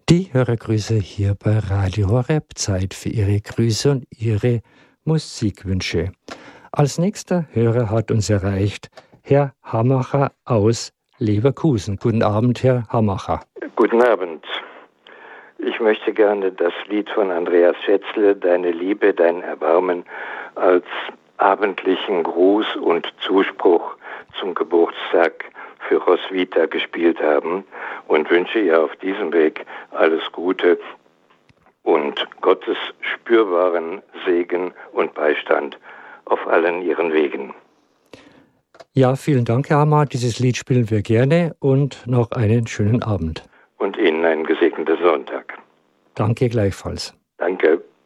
Die Hörergrüße hier bei Radio Horeb. Zeit für Ihre Grüße und Ihre Musikwünsche. Als nächster Hörer hat uns erreicht Herr Hammacher aus Leverkusen. Guten Abend, Herr Hammacher. Guten Abend. Ich möchte gerne das Lied von Andreas Schätzle, Deine Liebe, dein Erbarmen, als abendlichen Gruß und Zuspruch zum Geburtstag für Roswitha gespielt haben und wünsche ihr auf diesem Weg alles Gute und Gottes spürbaren Segen und Beistand auf allen ihren Wegen. Ja, vielen Dank, Herr Hammer. Dieses Lied spielen wir gerne und noch einen schönen Abend. Und Ihnen einen gesegneten Sonntag. Danke gleichfalls. Danke.